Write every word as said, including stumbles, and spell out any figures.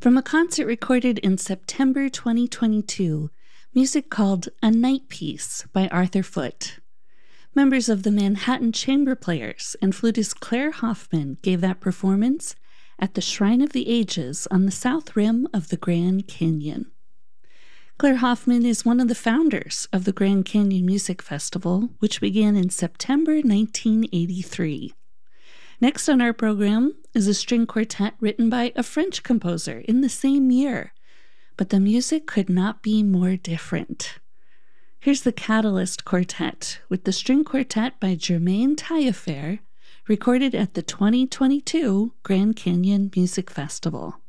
From a concert recorded in September twenty twenty-two, music called A Night Piece by Arthur Foote. Members of the Manhattan Chamber Players and flutist Claire Hoffman gave that performance at the Shrine of the Ages on the south rim of the Grand Canyon. Claire Hoffman is one of the founders of the Grand Canyon Music Festival, which began in September nineteen eighty-three. Next on our program is a string quartet written by a French composer in the same year, but the music could not be more different. Here's the Catalyst Quartet with the string quartet by Germaine Taillefer, recorded at the twenty twenty-two Grand Canyon Music Festival.